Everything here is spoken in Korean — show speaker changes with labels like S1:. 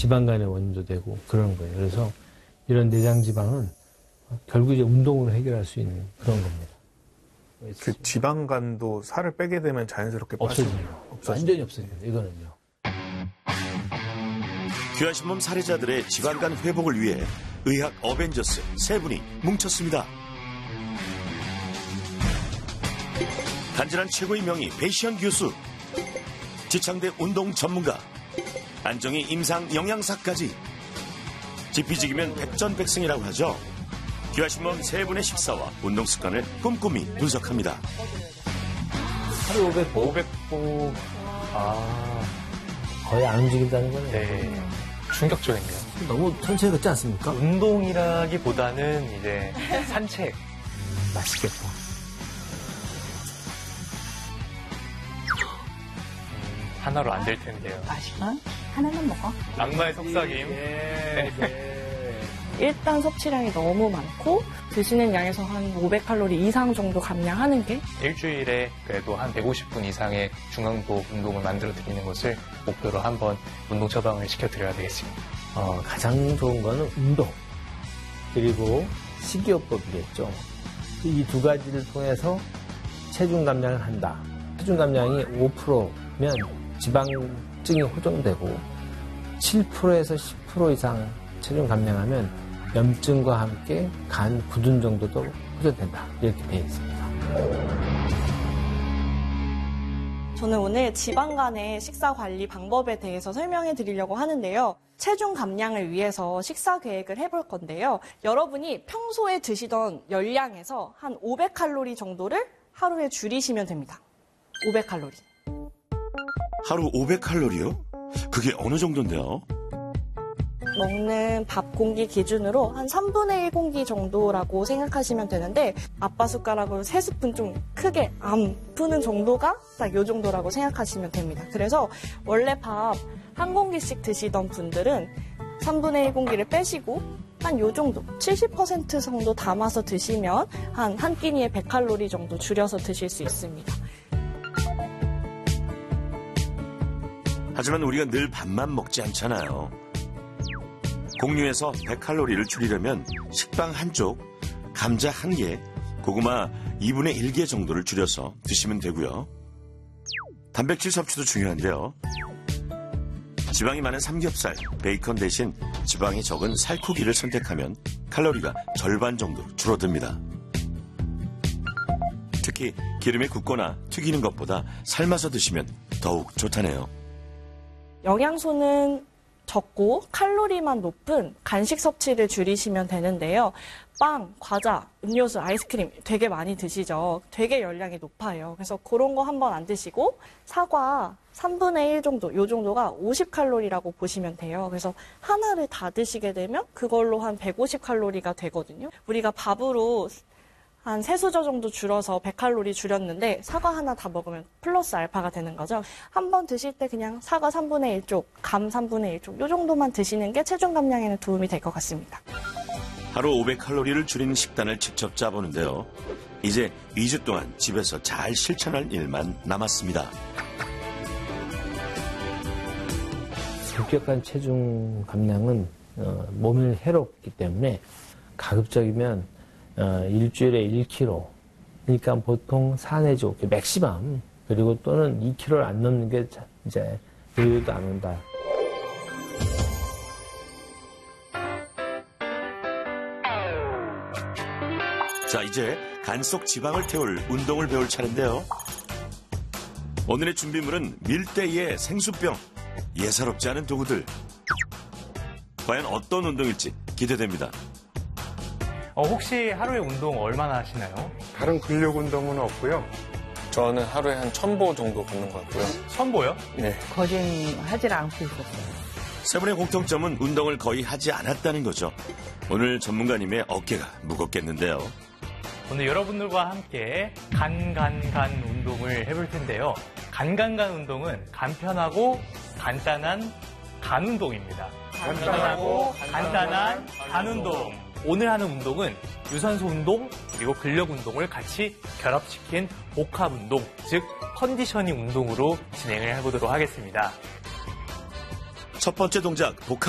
S1: 지방간의 원인도 되고 그런 거예요. 그래서 이런 내장 지방은 결국 이제 운동으로 해결할 수 있는 그런 겁니다.
S2: 그 지방간도 살을 빼게 되면 자연스럽게
S1: 없어져요. 완전히 없어져요. 이거는요.
S3: 귀하신 몸 사례자들의 지방간 회복을 위해 의학 어벤져스 세 분이 뭉쳤습니다. 간절한 최고의 명의 배시현 교수, 지창대 운동 전문가, 안정희 임상 영양사까지. 지피지기면 백전백승이라고 하죠. 귀하신 몸 세 분의 식사와 운동 습관을 꼼꼼히 분석합니다.
S1: 하루 500보. 거의 안 움직인다는 거네요.
S4: 네. 충격적이네요.
S1: 너무 천천히 걷지 않습니까?
S4: 운동이라기보다는 이제 산책.
S1: 맛있겠다.
S4: 하나로 안 될 텐데요.
S5: 맛있나? 하나만 먹어.
S4: 악마의 속삭임.
S6: 일단 섭취량이 너무 많고 드시는 양에서 한 500칼로리 이상 정도 감량하는 게
S4: 일주일에 그래도 한 150분 이상의 중강도 운동을 만들어 드리는 것을 목표로 한번 운동 처방을 시켜드려야 되겠습니다.
S1: 가장 좋은 거는 운동 그리고 식이요법이겠죠. 이 두 가지를 통해서 체중 감량을 한다. 체중 감량이 5%면 지방증이 호전되고 7%에서 10% 이상 체중 감량하면 염증과 함께 간 굳은 정도도 호전된다. 이렇게 되어 있습니다.
S6: 저는 오늘 지방간의 식사 관리 방법에 대해서 설명해 드리려고 하는데요. 체중 감량을 위해서 식사 계획을 해볼 건데요. 여러분이 평소에 드시던 열량에서 한 500칼로리 정도를 하루에 줄이시면 됩니다. 500칼로리.
S3: 하루 500칼로리요? 그게 어느 정도인데요?
S6: 먹는 밥 공기 기준으로 한 3분의 1 공기 정도라고 생각하시면 되는데 아빠 숟가락으로 3스푼 좀 크게 안 푸는 정도가 딱 요 정도라고 생각하시면 됩니다. 그래서 원래 밥 한 공기씩 드시던 분들은 3분의 1 공기를 빼시고 한 요 정도 70% 정도 담아서 드시면 한 끼니에 100칼로리 정도 줄여서 드실 수 있습니다.
S3: 하지만 우리가 늘 밥만 먹지 않잖아요. 공유에서 100칼로리를 줄이려면 식빵 한쪽, 감자 1개, 고구마 2분의 1개 정도를 줄여서 드시면 되고요. 단백질 섭취도 중요한데요. 지방이 많은 삼겹살, 베이컨 대신 지방이 적은 살코기를 선택하면 칼로리가 절반 정도 줄어듭니다. 특히 기름에 굽거나 튀기는 것보다 삶아서 드시면 더욱 좋다네요.
S6: 영양소는 적고 칼로리만 높은 간식 섭취를 줄이시면 되는데요. 빵, 과자, 음료수, 아이스크림 되게 많이 드시죠. 되게 열량이 높아요. 그래서 그런 거 한번 안 드시고 사과 3분의 1 정도, 요 정도가 50칼로리라고 보시면 돼요. 그래서 하나를 다 드시게 되면 그걸로 한 150칼로리가 되거든요. 우리가 밥으로 한 3수저 정도 줄어서 100칼로리 줄였는데 사과 하나 다 먹으면 플러스 알파가 되는 거죠. 한번 드실 때 그냥 사과 3분의 1쪽, 감 3분의 1쪽 이 정도만 드시는 게 체중 감량에는 도움이 될 것 같습니다.
S3: 하루 500칼로리를 줄이는 식단을 직접 짜보는데요. 이제 2주 동안 집에서 잘 실천할 일만 남았습니다.
S1: 급격한 체중 감량은 몸에 해롭기 때문에 가급적이면 일주일에 1kg. 그러니까 보통 4 내지 5kg, 맥시멈. 그리고 또는 2kg를 안 넘는 게 이제 여유도 안 온다.
S3: 자, 이제 간 속 지방을 태울 운동을 배울 차례인데요. 오늘의 준비물은 밀대에 생수병, 예사롭지 않은 도구들. 과연 어떤 운동일지 기대됩니다.
S4: 혹시 하루에 운동 얼마나 하시나요?
S2: 다른 근력 운동은 없고요.
S7: 저는 하루에 한 1000보 정도 걷는 것 같고요.
S4: 1000보요?
S7: 네.
S5: 거진하지 않고 있었어요.
S3: 세 분의 공통점은 운동을 거의 하지 않았다는 거죠. 오늘 전문가님의 어깨가 무겁겠는데요.
S4: 오늘 여러분들과 함께 간 운동을 해볼 텐데요. 간 운동은 간편하고 간단한 간 운동입니다. 간편하고 간단한 간 운동. 오늘 하는 운동은 유산소 운동 그리고 근력 운동을 같이 결합시킨 복합 운동, 즉 컨디셔닝 운동으로 진행을 해보도록 하겠습니다.
S3: 첫 번째 동작 복합